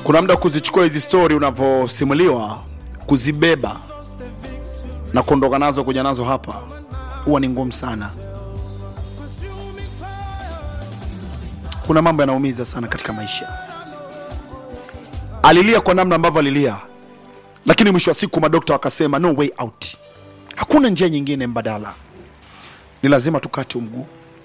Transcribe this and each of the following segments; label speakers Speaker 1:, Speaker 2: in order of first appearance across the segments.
Speaker 1: Kuna muda kuzichukua hizi story unavyosimuliwa, kuzibeba na kuondoka nazo kuja nazo hapa huwa ni ngumu sana. Kuna mambo yanaumiza sana katika maisha. Alilia kwa namna ambavyo alilia, lakini mwisho wa siku madokta wakasema no way out. Hakuna njia nyingine mbadala. Ni lazima tukate mguu.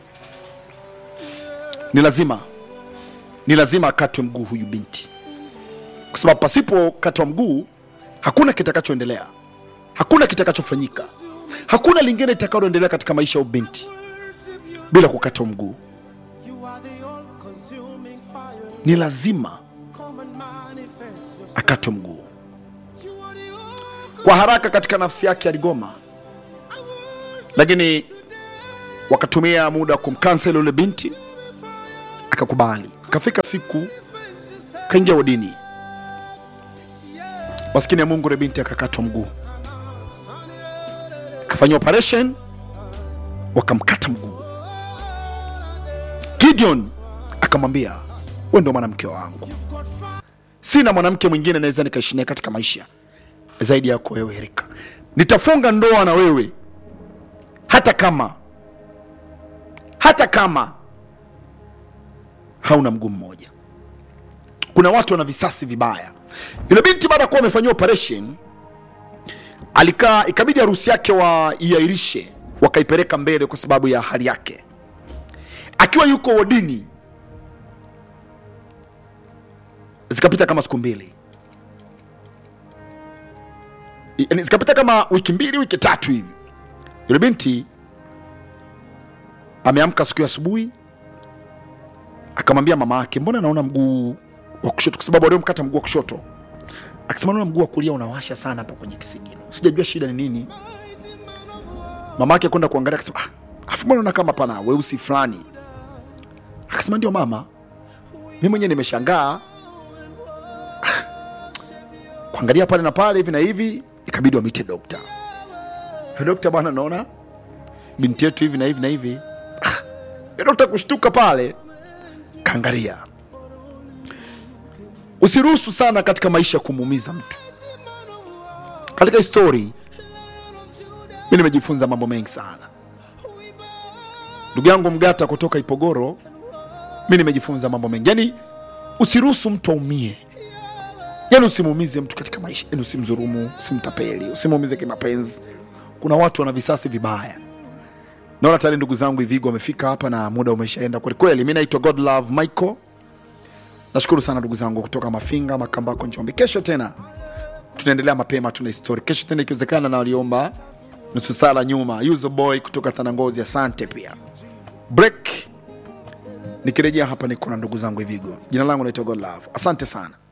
Speaker 1: Ni lazima akatwe mguu huyu binti. Kwa sababu pasipo katwa mguu hakuna kitakachoendelea. Hakuna kitakachofanyika. Hakuna lingine litakaloendelea katika maisha ya binti bila kukatwa mguu. Ni lazima akatwe mguu. Kwa haraka katika nafsi yake aligoma, lakini wakatumia muda kumcancel yule binti, akakubali. Kafika siku kaingia wodini. Maskini ya Mungu, yule binti akakatwa mguu. Kafanya operation, wakamkata mguu. Gideon akamwambia, wewe ndio mwanamke wangu. Sina mwanamke mwingine naweza nikaishi naye katika maisha zaidi yako wewe Erika. Nitafunga ndoa na wewe hata kama hauna mguu mmoja. Kuna watu wana visasi vibaya. Yule binti baada ya kuwa amefanywa operation, alikaa, ikabidi harusi yake waiairishe, wakaipeleka mbele kwa sababu ya hali yake. Akiwa yuko wodini, zikapita kama siku mbili. Zikapita kama wiki mbili, wiki tatu hivi. Yule binti ameamka siku ya asubuhi, akamwambia mama yake, mbona naona mguu wa kushoto, kwa sababu aliyomkata mguu wa kushoto. Akasema naona mguu wa kulia unawasha sana hapa kwenye kisigino. Sijajua shida ni nini. Mama yake kwenda kuangalia, akasema afu mbona naona kama pana weusi fulani. Akasema ndio mama, mimi mwenyewe nimeshangaa. Kuangalia pale na pale hivi na hivi, ikabidi wamite dokta. Dokta, bwana naona binti yetu hivi na hivi na hivi. Dokta kushtuka pale, kaangalia. Usiruhusu sana katika maisha kumuumiza mtu. Katika story mimi nimejifunza mambo mengi sana. Ndugu yangu Mgata kutoka Ipogoro, mimi nimejifunza mambo mengi. Yaani usiruhusu mtu aumie. Yaani usimuumize mtu katika maisha. Yaani usimdhulumu, usimtapeli, usimuumize kimapenzi. Kuna watu wana visasi vibaya. Naona tayari ndugu zangu Ivigo wamefika hapa na muda umeshaenda kwa kweli. Mimi naitwa God Love Michael. Nashukuru sana ndugu zangu kutoka Mafinga, Makambako, Njombe. Kesho tena tunaendelea mapema, tuna story. Kesho tena ikiwezekana na waliomba nusu sala nyuma. User boy kutoka Tanangozi, asante pia. Break. Nikirejea hapa niko na ndugu zangu Ivigo. Jina langu naitwa God Love. Asante sana.